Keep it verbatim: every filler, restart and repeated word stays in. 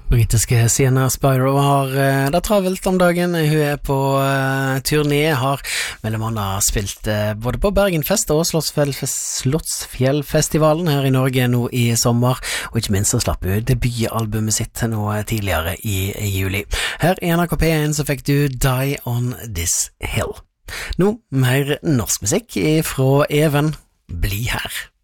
Britiske Sienna Spyro har uh, det travelt om dagen. Hun er på uh, turné, har mellom annet spilt uh, både på Bergenfest og Slottsfjell, Slottsfjellfestivalen her i Norge nå i sommer, og ikke minst så slapp hun debutalbumet sitt nå tidligere i, i juli. Her i N R K P én så fikk du Die on This Hill. Nå mer norsk musikk fra Even. Bli her.